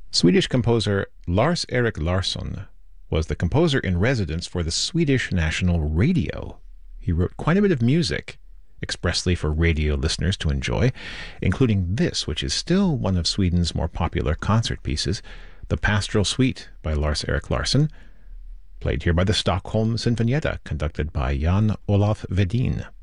Swedish composer Lars-Erik Larsson was the composer in residence for the Swedish National Radio. He wrote quite a bit of music expressly for radio listeners to enjoy, including this, which is still one of Sweden's more popular concert pieces, the Pastoral Suite by Lars-Erik Larsson, played here by the Stockholm Sinfonietta, conducted by Jan Olaf Vedin.